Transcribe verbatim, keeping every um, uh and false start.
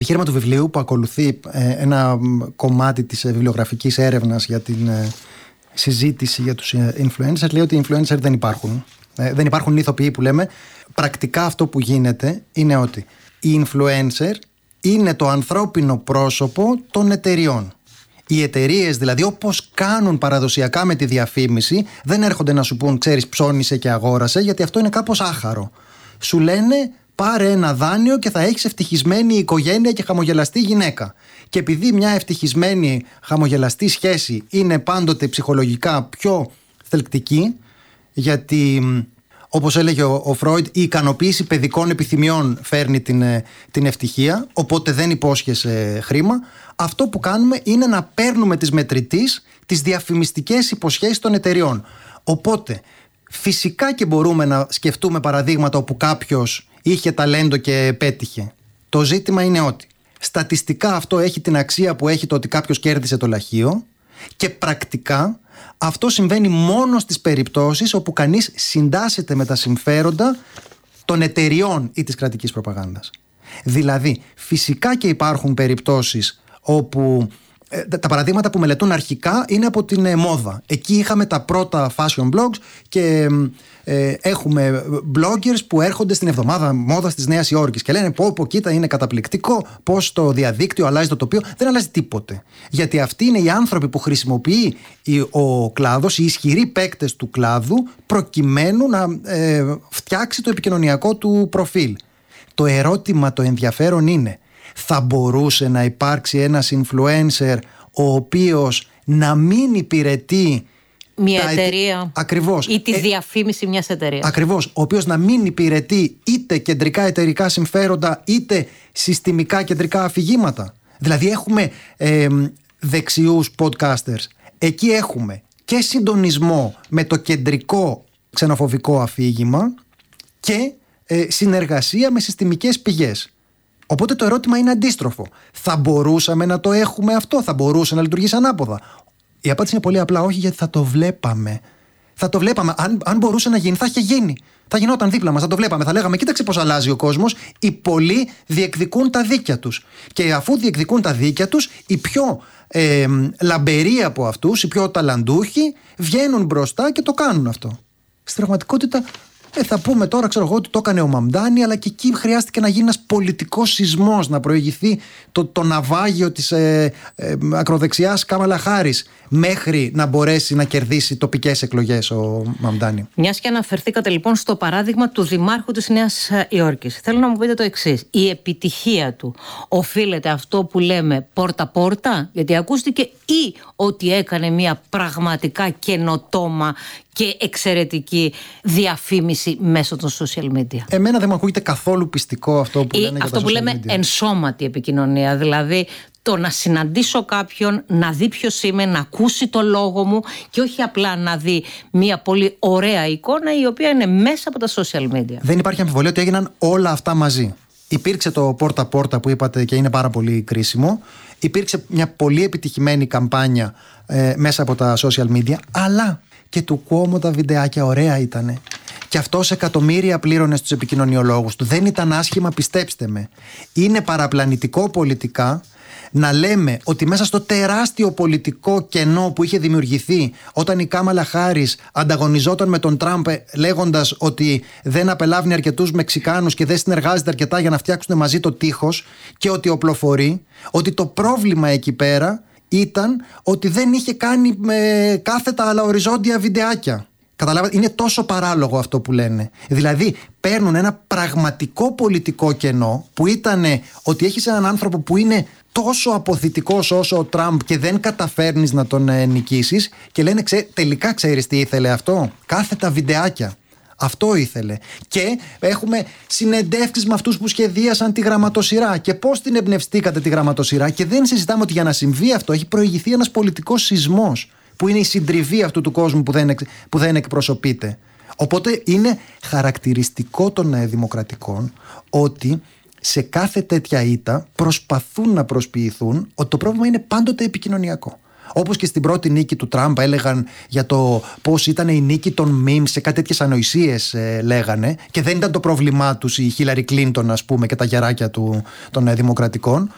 επιχείρημα του βιβλίου που ακολουθεί ε, ένα κομμάτι της ε, βιβλιογραφικής έρευνας για την ε, συζήτηση για τους ε, influencers, λέει ότι οι influencers δεν υπάρχουν. Ε, δεν υπάρχουν ηθοποιοί που λέμε. Πρακτικά αυτό που γίνεται είναι ότι οι influencer είναι το ανθρώπινο πρόσωπο των εταιριών. Οι εταιρείες δηλαδή, όπως κάνουν παραδοσιακά με τη διαφήμιση, δεν έρχονται να σου πούν ξέρεις ψώνισε και αγόρασε, γιατί αυτό είναι κάπως άχαρο. Σου λένε πάρε ένα δάνειο και θα έχεις ευτυχισμένη οικογένεια και χαμογελαστή γυναίκα. Και επειδή μια ευτυχισμένη χαμογελαστή σχέση είναι πάντοτε ψυχολογικά πιο θελκτική, γιατί όπως έλεγε ο, ο Φρόιντ, η ικανοποίηση παιδικών επιθυμιών φέρνει την, την ευτυχία, οπότε δεν υπόσχεσαι χρήμα. Αυτό που κάνουμε είναι να παίρνουμε τις μετρητής τις διαφημιστικές υποσχέσεις των εταιριών. Οπότε φυσικά και μπορούμε να σκεφτούμε παραδείγματα όπου κάποιος είχε ταλέντο και πέτυχε. Το ζήτημα είναι ότι στατιστικά αυτό έχει την αξία που έχει το ότι κάποιος κέρδισε το λαχείο, και πρακτικά αυτό συμβαίνει μόνο στις περιπτώσεις όπου κανείς συντάσσεται με τα συμφέροντα των εταιριών ή της κρατικής προπαγάνδας. Δηλαδή, φυσικά και υπάρχουν περιπτώσεις όπου ε, τα παραδείγματα που μελετούν αρχικά είναι από την ε, μόδα. Εκεί είχαμε τα πρώτα fashion blogs και ε, έχουμε bloggers που έρχονται στην εβδομάδα μόδας της Νέας Υόρκης και λένε πω πω κοίτα είναι καταπληκτικό πως το διαδίκτυο αλλάζει το τοπίο. Δεν αλλάζει τίποτε, γιατί αυτοί είναι οι άνθρωποι που χρησιμοποιεί ο κλάδος, οι ισχυροί παίκτες του κλάδου, προκειμένου να ε, φτιάξει το επικοινωνιακό του προφίλ. Το ερώτημα, το ενδιαφέρον είναι, θα μπορούσε να υπάρξει ένας influencer ο οποίος να μην υπηρετεί μια εταιρεία, ακριβώς, ή τη ε, διαφήμιση μιας εταιρείας. Ακριβώς, ο οποίος να μην υπηρετεί είτε κεντρικά εταιρικά συμφέροντα είτε συστημικά κεντρικά αφηγήματα. Δηλαδή έχουμε ε, δεξιούς podcasters. Εκεί έχουμε και συντονισμό με το κεντρικό ξενοφοβικό αφήγημα και ε, συνεργασία με συστημικές πηγές. Οπότε το ερώτημα είναι αντίστροφο. Θα μπορούσαμε να το έχουμε αυτό, θα μπορούσε να λειτουργήσει ανάποδα? Η απάντηση είναι πολύ απλά όχι, γιατί θα το βλέπαμε. Θα το βλέπαμε. Αν, αν μπορούσε να γίνει, θα είχε γίνει. Θα γινόταν δίπλα μας, θα το βλέπαμε. Θα λέγαμε, κοίταξε πώς αλλάζει ο κόσμος. Οι πολλοί διεκδικούν τα δίκια τους. Και αφού διεκδικούν τα δίκια τους, οι πιο ε, λαμπεροί από αυτούς, οι πιο ταλαντούχοι, βγαίνουν μπροστά και το κάνουν αυτό. Στην πραγματικότητα, Ε, θα πούμε τώρα, ξέρω εγώ, ότι το έκανε ο Μαμντάνη, αλλά και εκεί χρειάστηκε να γίνει ένας πολιτικός σεισμός, να προηγηθεί το, το ναυάγιο της ε, ε, ακροδεξιάς Κάμαλα Χάρις, μέχρι να μπορέσει να κερδίσει τοπικές εκλογές ο Μαμντάνη. Μιας και αναφερθήκατε λοιπόν στο παράδειγμα του Δημάρχου της Νέας Υόρκης, θέλω να μου πείτε το εξής. Η επιτυχία του οφείλεται αυτό που λέμε πόρτα-πόρτα, γιατί ακούστηκε, ή ότι έκανε μια πραγματικά καινοτόμα και εξαιρετική διαφήμιση μέσω των social media? Εμένα δεν μου ακούγεται καθόλου πιστικό αυτό που ή λένε για αυτό τα που social λέμε media. ενσώματη επικοινωνία, δηλαδή το να συναντήσω κάποιον, να δει ποιος είμαι, να ακούσει το λόγο μου και όχι απλά να δει μια πολύ ωραία εικόνα η οποία είναι μέσα από τα social media. Δεν υπάρχει αμφιβολία ότι έγιναν όλα αυτά μαζί. Υπήρξε το πόρτα-πόρτα που είπατε και είναι πάρα πολύ κρίσιμο. Υπήρξε μια πολύ επιτυχημένη καμπάνια ε, μέσα από τα social media, αλλά και του Cuomo τα βιντεάκια ωραία ήτανε. Και αυτός εκατομμύρια πλήρωνε στους επικοινωνιολόγους του. Δεν ήταν άσχημα, πιστέψτε με. Είναι παραπλανητικό πολιτικά να λέμε ότι μέσα στο τεράστιο πολιτικό κενό που είχε δημιουργηθεί όταν η Κάμαλα Χάρις ανταγωνιζόταν με τον Τραμπ, λέγοντας ότι δεν απελάβει αρκετούς Μεξικάνους και δεν συνεργάζεται αρκετά για να φτιάξουν μαζί το τείχος, και ότι οπλοφορεί, ότι το πρόβλημα εκεί πέρα ήταν ότι δεν είχε κάνει με κάθετα αλλά οριζόντια βιντεάκια. Καταλάβατε, είναι τόσο παράλογο αυτό που λένε. Δηλαδή παίρνουν ένα πραγματικό πολιτικό κενό που ήταν ότι έχεις έναν άνθρωπο που είναι τόσο αποθητικός όσο ο Τραμπ και δεν καταφέρνεις να τον ε, νικήσεις, και λένε ξέ, τελικά ξέρεις τι ήθελε αυτό? Κάθετα βιντεάκια. Αυτό ήθελε. Και έχουμε συνεντεύξεις με αυτούς που σχεδίασαν τη γραμματοσυρά και πώς την εμπνευστήκατε τη γραμματοσυρά, και δεν συζητάμε ότι για να συμβεί αυτό έχει προηγηθεί ένας πολιτικός σεισμός που είναι η συντριβή αυτού του κόσμου που δεν, που δεν εκπροσωπείται. Οπότε είναι χαρακτηριστικό των δημοκρατικών ότι σε κάθε τέτοια ήττα προσπαθούν να προσποιηθούν ότι το πρόβλημα είναι πάντοτε επικοινωνιακό. Όπως και στην πρώτη νίκη του Τραμπ έλεγαν για το πώς ήταν η νίκη των memes, σε κάτι τέτοιες ανοησίες ε, λέγανε, και δεν ήταν το πρόβλημά τους η Χίλαρη Κλίντον, ας πούμε, και τα γεράκια του, των ε, δημοκρατικών.